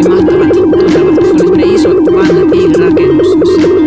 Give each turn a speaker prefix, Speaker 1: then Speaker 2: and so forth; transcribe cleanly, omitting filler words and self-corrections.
Speaker 1: mahtavat tunnelmat, kun se oli semmoinen iso vanha tiilirakennus, jossa